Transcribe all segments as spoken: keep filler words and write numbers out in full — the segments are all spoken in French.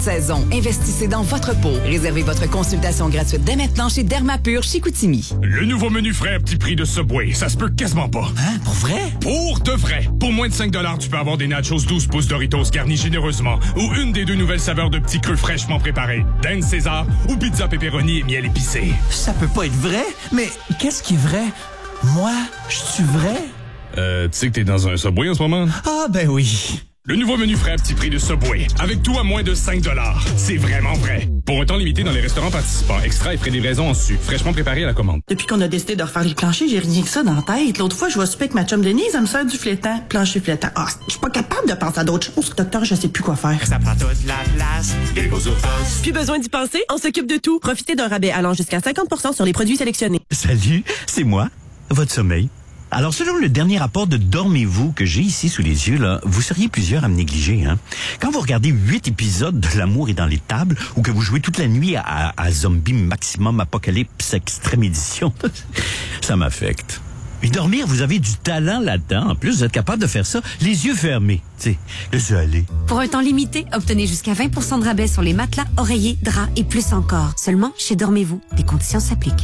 Saison, investissez dans votre peau. Réservez votre consultation gratuite dès maintenant chez Dermapur Chicoutimi. Le nouveau menu frais à petit prix de Subway, ça se peut quasiment pas. Hein? Pour vrai? Pour de vrai. Pour moins de cinq dollars, tu peux avoir des nachos douze pouces Doritos garnis généreusement ou une des deux nouvelles saveurs de petits creux fraîchement préparés. Dan César ou pizza pepperoni et miel épicé. Ça peut pas être vrai? Mais qu'est-ce qui est vrai? Moi, je suis vrai? Euh, tu sais que t'es dans un Subway en ce moment? Ah, ben oui. Le nouveau menu frais à petit prix de Subway. Avec tout à moins de cinq dollars. C'est vraiment vrai. Pour un temps limité dans les restaurants participants. Extra et frais de livraison en su. Fraîchement préparé à la commande. Depuis qu'on a décidé de refaire les planchers, j'ai rien que ça dans la tête. L'autre fois, je vais souper avec ma chum Denise, elle me sert du flétan. Plancher flétan. Ah, je suis pas capable de penser à d'autres choses. Docteur, je sais plus quoi faire. Ça prend toute la place. Plus besoin d'y penser, on s'occupe de tout. Profitez d'un rabais allant jusqu'à cinquante pour cent sur les produits sélectionnés. Salut, c'est moi, votre sommeil. Alors, selon le dernier rapport de Dormez-vous que j'ai ici sous les yeux, là, vous seriez plusieurs à me négliger. Hein? Quand vous regardez huit épisodes de L'amour est dans les tables ou que vous jouez toute la nuit à, à, à Zombie Maximum Apocalypse Extrême Édition, ça m'affecte. Et dormir, vous avez du talent là-dedans. En plus, vous êtes capable de faire ça les yeux fermés. Tu sais, laissez aller. Pour un temps limité, obtenez jusqu'à vingt pour cent de rabais sur les matelas, oreillers, draps et plus encore. Seulement chez Dormez-vous. Des conditions s'appliquent.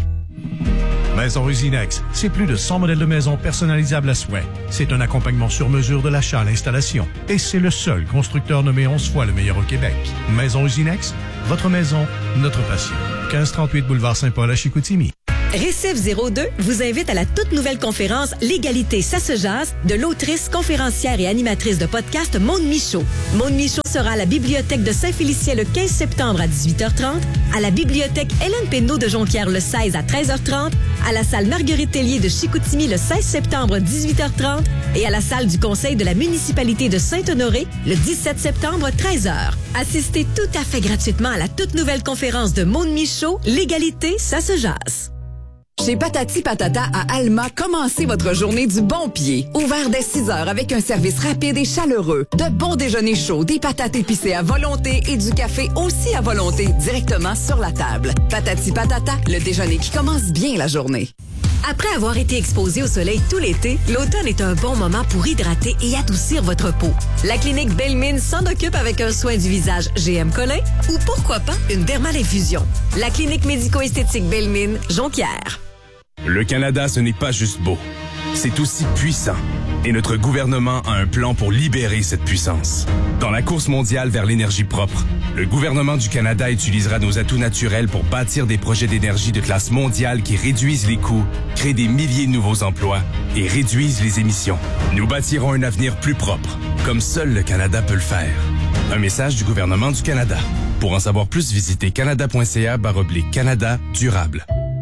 Maison Usinex, c'est plus de cent modèles de maisons personnalisables à souhait. C'est un accompagnement sur mesure de l'achat à l'installation. Et c'est le seul constructeur nommé onze fois le meilleur au Québec. Maison Usinex, votre maison, notre passion. quinze trente-huit boulevard Saint-Paul à Chicoutimi. Récif zéro deux vous invite à la toute nouvelle conférence L'égalité, ça se jase de l'autrice, conférencière et animatrice de podcast Maude Michaud. Maude Michaud sera à la Bibliothèque de Saint-Félicien le quinze septembre à dix-huit heures trente, à la Bibliothèque Hélène Pénaud de Jonquière le seize à treize heures trente, à la salle Marguerite Tellier de Chicoutimi le seize septembre dix-huit heures trente et à la salle du Conseil de la municipalité de Saint-Honoré le dix-sept septembre treize heures. Assistez tout à fait gratuitement à la toute nouvelle conférence de Maude Michaud L'égalité, ça se jase. Chez Patati Patata à Alma, commencez votre journée du bon pied. Ouvert dès six heures avec un service rapide et chaleureux. De bons déjeuners chauds, des patates épicées à volonté et du café aussi à volonté, directement sur la table. Patati Patata, le déjeuner qui commence bien la journée. Après avoir été exposé au soleil tout l'été, l'automne est un bon moment pour hydrater et adoucir votre peau. La clinique Belle-Mine s'en occupe avec un soin du visage G M Collin ou pourquoi pas une dermalinfusion. La clinique médico-esthétique Belle-Mine, Jonquière. Le Canada, ce n'est pas juste beau. C'est aussi puissant. Et notre gouvernement a un plan pour libérer cette puissance. Dans la course mondiale vers l'énergie propre, le gouvernement du Canada utilisera nos atouts naturels pour bâtir des projets d'énergie de classe mondiale qui réduisent les coûts, créent des milliers de nouveaux emplois et réduisent les émissions. Nous bâtirons un avenir plus propre, comme seul le Canada peut le faire. Un message du gouvernement du Canada. Pour en savoir plus, visitez canada.ca barre oblique Canada durable.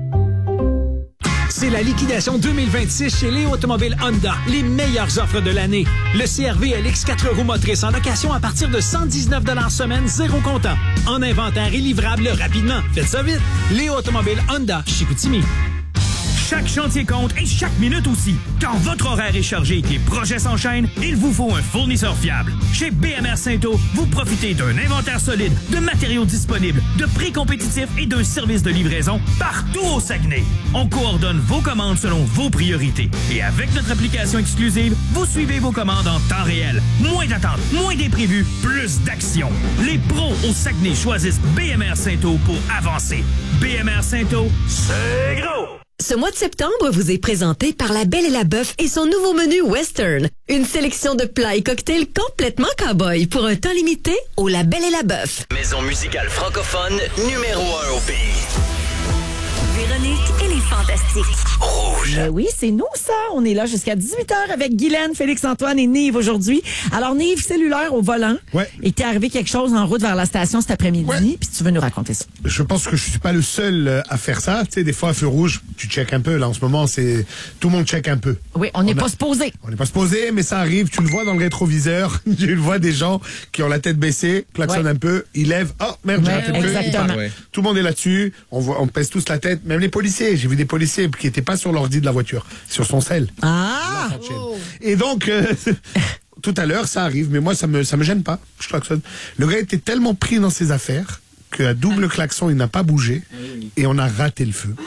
C'est la liquidation deux mille vingt-six chez Léo Automobile Honda. Les meilleures offres de l'année. Le C R V L X quatre roues motrices en location à partir de cent dix-neuf dollars semaine, zéro comptant. En inventaire et livrable rapidement. Faites ça vite. Léo Automobile Honda, Chicoutimi. Chaque chantier compte et chaque minute aussi. Quand votre horaire est chargé et que les projets s'enchaînent, il vous faut un fournisseur fiable. Chez B M R Saint-Eau, vous profitez d'un inventaire solide, de matériaux disponibles, de prix compétitifs et d'un service de livraison partout au Saguenay. On coordonne vos commandes selon vos priorités. Et avec notre application exclusive, vous suivez vos commandes en temps réel. Moins d'attente, moins d'imprévus, plus d'action. Les pros au Saguenay choisissent B M R Saint-Eau pour avancer. B M R Saint-Eau, c'est gros! Ce mois de septembre vous est présenté par La Belle et la Bœuf et son nouveau menu Western. Une sélection de plats et cocktails complètement cow-boy pour un temps limité au La Belle et la Bœuf. Maison musicale francophone numéro un au pays. Véronique et les Fantastiques. Rouge. Ben oui, c'est nous, ça. On est là jusqu'à dix-huit heures avec Guylaine, Félix-Antoine et Nive aujourd'hui. Alors, Nive, cellulaire au volant. Ouais. Et t'es arrivé quelque chose en route vers la station cet après-midi. Ouais. Puis tu veux nous raconter ça. Je pense que je suis pas le seul à faire ça. Tu sais, des fois, à feu rouge, tu checkes un peu. Là, en ce moment, c'est tout le monde check un peu. Oui, on n'est a... pas supposé. On n'est pas supposé, mais ça arrive. Tu le vois dans le rétroviseur. Tu le vois des gens qui ont la tête baissée, klaxonnent ouais. un peu, ils lèvent. Oh, merde, j'ai ouais, raté le feu. exactement. Ouais. Tout le monde est là-dessus. On voit, on pèse tous la tête. Même les policiers. J'ai vu des policiers qui étaient pas sur l'ordi de la voiture, sur son cell. Ah! Oh. Et donc, euh, tout à l'heure, ça arrive, mais moi, ça me, ça me gêne pas. Je klaxonne. Le gars était tellement pris dans ses affaires qu'à double klaxon, il n'a pas bougé et on a raté le feu. Non!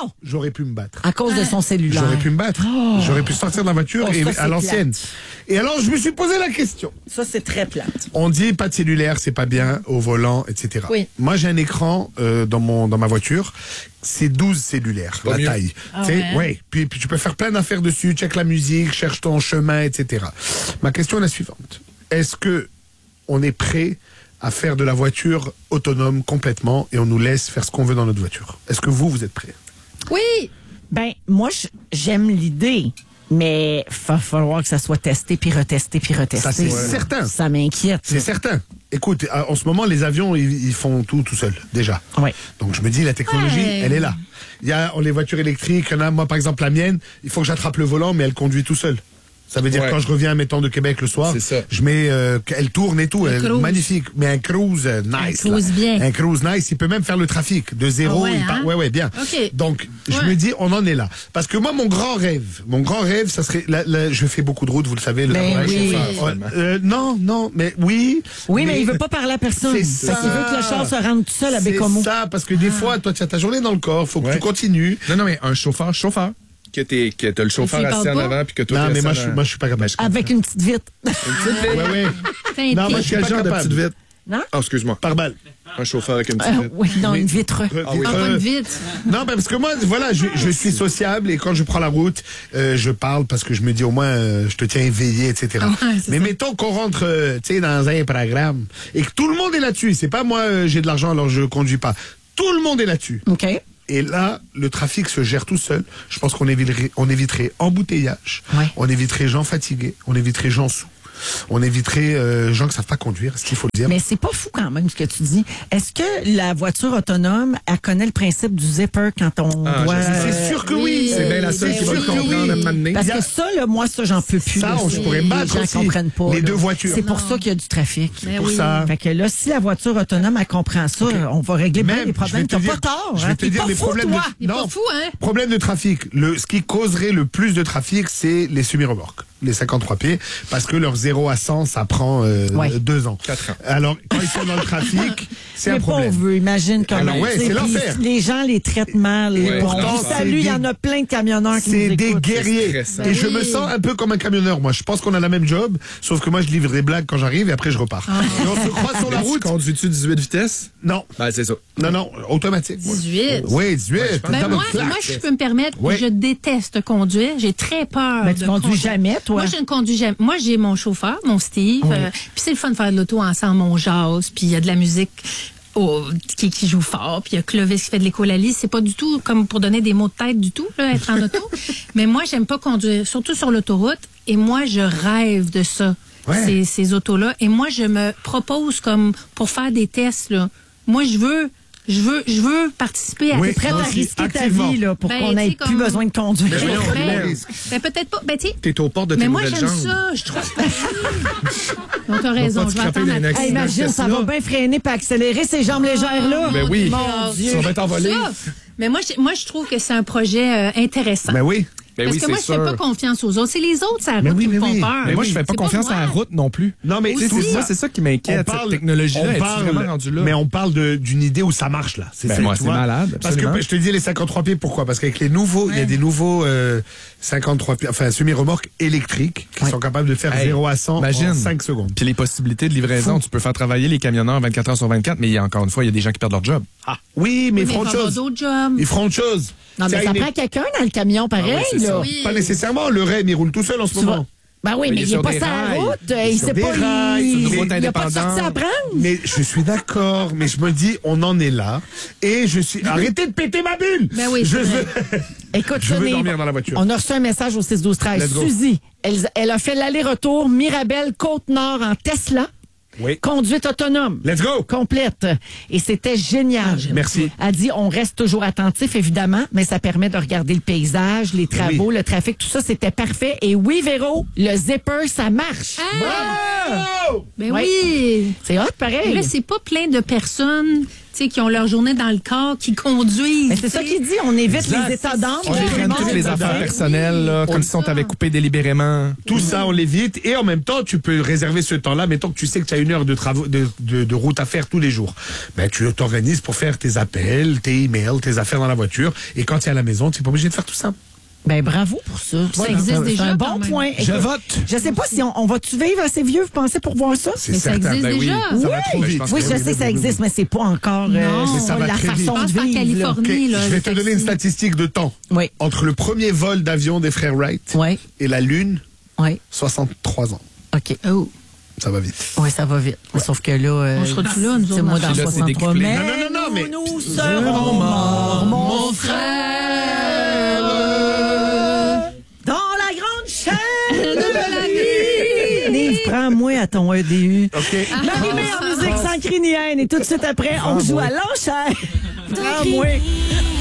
Non! J'aurais pu me battre. À cause de son cellulaire. J'aurais pu me battre. Oh. J'aurais pu sortir de la voiture Oh, et, ça, c'est à l'ancienne. plate. Et alors, je me suis posé la question. Ça, c'est très plate. On dit pas de cellulaire, c'est pas bien, au volant, et cetera. Oui. Moi, j'ai un écran euh, dans mon dans ma voiture. C'est douze cellulaires, Pas la mieux. taille. Ah Tu sais, ouais? ouais. Puis, puis tu peux faire plein d'affaires dessus, check la musique, cherche ton chemin, et cetera. Ma question est la suivante. Est-ce que on est prêt à faire de la voiture autonome complètement et on nous laisse faire ce qu'on veut dans notre voiture? Est-ce que vous, vous êtes prêts? Oui! Ben, moi, j- j'aime l'idée. Mais il va falloir que ça soit testé, puis retesté, puis retesté. Ça, c'est certain. Ça m'inquiète. C'est certain. Écoute, à- en ce moment, les avions, ils, ils font tout tout seuls, déjà. Oui. Donc, je me dis, la technologie, Ouais. elle est là. Il y a les voitures électriques, il y en a, moi, par exemple, la mienne, il faut que j'attrape le volant, mais elle conduit tout seul. Ça veut dire Ouais. quand je reviens, mettons, de Québec le soir, C'est ça. je mets, euh, elle tourne et tout, Un elle, cruise. magnifique. Mais un cruise euh, nice. Un cruise là. bien. Un cruise nice, il peut même faire le trafic de zéro. Ah ouais, il part- hein? ouais, ouais, bien. OK. Donc, je Ouais. me dis, on en est là. Parce que moi, mon grand rêve, mon grand rêve, ça serait, là, là, je fais beaucoup de routes, vous le savez, le Ben travail, oui. chauffeur. Ouais, euh, non, non, mais oui. Oui, mais, il veut pas parler à personne. C'est Parce qu'il ça. veut que le char se rende tout seul à C'est Bécomo. ça, parce que des fois, toi, tu as ta journée dans le corps, faut que Ouais. tu continues. Non, non, mais un chauffeur, chauffeur. Que t'es, que t'as le chauffeur s'il assis parle en pas? avant, puis que toi, Non, t'es mais moi, assis je, en- moi, je suis pas capable. Avec une petite vitre. Ouais, ouais. Fin Non, moi, je de- suis Quel pas genre de capable. petite vitre? Non? Ah, excuse-moi. Par balle. Un chauffeur avec une petite Euh, vitre. oui, non, une vitre. Euh, Ah oui. vitre- Ah, pas vite. Non, ben, parce que moi, voilà, je, je suis sociable et quand je prends la route, euh, je parle parce que je me dis au moins, euh, je te tiens éveillé, et cetera. Ah ouais, c'est Mais ça. mettons qu'on rentre, euh, tu sais, dans un programme et que tout le monde est là-dessus. C'est pas moi, euh, j'ai de l'argent alors je conduis pas. Tout le monde est là-dessus. OK. Et là, le trafic se gère tout seul. Je pense qu'on éviterait, on éviterait embouteillage, Ouais. on éviterait gens fatigués, on éviterait gens sous, on éviterait euh, gens qui savent pas conduire, ce qu'il faut le dire. Mais c'est pas fou quand même ce que tu dis. Est-ce que la voiture autonome, elle connaît le principe du zipper quand on Ah, doit... je sais, C'est sûr que oui. C'est bien la seule C'est qui va le sûr que comprendre oui. à un moment donné. Parce Il y a- que ça, là, moi, ça, j'en peux plus. Ça, là. on- je pourrais me battre Les gens aussi. comprennent pas. Les là. deux voitures. C'est pour Non. ça qu'il y a du trafic. Mais pour oui. ça. Fait que là, si la voiture autonome, elle comprend ça, on va régler bien Même, les je problèmes. vais te T'as dire- pas tort. je vais hein. te T'es dire pas les fou, problèmes toi. de- Il est Non. pas fou, hein? Problème de trafic. Le, ce qui causerait le plus de trafic, c'est les semi-remorques, les cinquante-trois pieds, parce que leur zéro à cent, ça prend euh, Ouais. deux ans. Quatre ans. Alors, quand ils sont dans le trafic, c'est Mais un problème. pauvre, imagine comment. Alors, ouais, tu sais, c'est puis l'enfer. Les gens les traitent mal. Ouais. Bon, Pourtant, puis c'est salut, il y des- en a plein de camionneurs qui C'est nous des écoutent. guerriers. stressant. Et Ben je me oui. sens un peu comme un camionneur, moi. Je pense qu'on a la même job, sauf que moi, je livre des blagues quand j'arrive et après, je repars. Ah. Et on se croise sur la Tu route. conduis-tu dix-huit vitesses? Non. Ben, c'est ça. Non, non, automatique. moi. dix-huit. Oui, dix-huit. Ben Double moi, claque. moi, je peux me permettre, Oui. je déteste conduire. J'ai très peur. Mais tu de conduis conduire. jamais, toi? Moi, je ne conduis jamais. Moi, j'ai mon chauffeur, mon Steve. euh, puis c'est le fun de faire de l'auto ensemble, on jase. Puis il y a de la musique au- qui, qui joue fort. Puis il y a Clovis qui fait de l'écolalie. C'est pas du tout comme pour donner des mots de tête du tout, là, être en auto. Mais moi, j'aime pas conduire, surtout sur l'autoroute. Et moi, je rêve de ça, Ouais. ces, ces autos-là. Et moi, je me propose comme pour faire des tests, là. Moi, je veux... Je veux, je veux participer à Oui, T'es prête moi à aussi, risquer ta activement. vie là, pour Ben, qu'on tu n'ait sais, plus comme- besoin de conduire. Ben, voyons, Ben, ben, ben, peut-être pas. Ben, tu sais, T'es aux portes de tes mais moi, nouvelles j'aime jambes. ça. Je trouve. Donc, t'as raison. pas te Je vais scraper attendre d'un à- accident. Hey, imagine, ça va bien freiner et accélérer ces jambes légères là. Ben oui. Mon Dieu. Ça va être envolé. Ça. Mais moi, je, moi, je trouve que c'est un projet euh, intéressant. Ben oui. Ben Parce oui, que moi, je c'est fais sûr. pas confiance aux autres. C'est les autres, ça Mais route oui, qui me mais font oui. peur. Mais moi, je fais pas C'est confiance à la moi. route non plus. Non, mais Tu sais, c'est moi, ça. c'est ça qui m'inquiète, On cette parle- technologie-là. on Est-tu parle- vraiment rendue là? Mais on parle de- d'une idée où ça marche, là. C'est Ben, ça, moi, tu c'est vois. malade, Parce que absolument. je te dis les cinquante-trois pieds, pourquoi? Parce qu'avec les nouveaux, il y a des nouveaux euh, cinquante-trois pieds, enfin semi-remorques électriques qui sont capables de faire Hey, zéro à cent imagine. en cinq secondes. Puis les possibilités de livraison, tu peux faire travailler les camionneurs vingt-quatre heures sur vingt-quatre, mais il y a encore une fois, il y a des gens qui perdent leur job. Ah, oui, mais Mais ils feront il autre faut avoir chose. d'autres jobs. Ils feront autre chose. Non, mais C'est ça une- prend quelqu'un dans le camion pareil Ah oui, c'est là. ça. Oui. Pas nécessairement. Le R E M, il roule tout seul en ce Tu vas- moment. Ben oui, Mais mais il est il est sur pas des sur la rails. route, Il est il sur sait des pas, rails, il sur une route il a pas de sortie indépendante. à prendre. Mais je suis d'accord, mais je me dis, on en est là. Et je suis. Arrêtez de péter ma bulle! Ben oui, je c'est veux. Écoute, Je veux Sonny, dormir dans la voiture. on a reçu un message au six douze treize. Let's go. Suzy, elle, elle a fait l'aller-retour Mirabel Côte-Nord en Tesla. Oui. Conduite autonome. Let's go! Complète. Et c'était génial. Merci. Elle dit, on reste toujours attentif, évidemment, mais ça permet de regarder le paysage, les travaux, le trafic, tout ça, c'était parfait. Et oui, Véro, le zipper, ça marche. Ah! Oh! Ben Ouais. oui. C'est hot, pareil. Mais là, c'est pas plein de personnes. sais, qui ont leur journée dans le corps, qui conduisent. Mais c'est ça qu'il dit, on évite Exact. les états d'âme. On élimine toutes les affaires personnelles, là, comme si on t'avait coupé délibérément. Tout ça, on l'évite. Et en même temps, tu peux réserver ce temps-là. Mettons que tu sais que tu as une heure de, travaux, de, de, de route à faire tous les jours. Ben, tu t'organises pour faire tes appels, tes emails, tes affaires dans la voiture. Et quand tu es à la maison, tu n'es pas obligé de faire tout ça. Ben bravo pour ça. Ça Voilà. existe C'est déjà, un quand bon même. point. Je Écoute, vote. Je sais pas si on, on va-tu vivre assez vieux, vous pensez, pour voir ça? C'est Mais ça certain. existe Ben oui, déjà. ça va Oui. trop vite. Oui, je sais que ça existe, mais c'est pas encore euh, Non. Mais ça va la très vite. façon Je pense de qu'en vivre. là. Californie, Ok, là, je vais les te donner taxis. une statistique de temps. Oui. Entre le premier vol d'avion des frères Wright Oui. et la Lune, Oui. soixante-trois ans. OK. Oh. Ça va vite. Oui, ça va vite. Sauf que là. euh, On sera tous là, nous c'est autres, moi dans dans Puis là, c'est soixante-trois. décuplé. Mais Non, non, non, non, mais- nous serons morts, mon frère, dans la grande chaîne de la vie. Nive, prends-moi à ton E D U. OK. Marie-Mé en musique sans cri ni haine. Et tout de suite après, on joue à l'enchère. Prends-moi.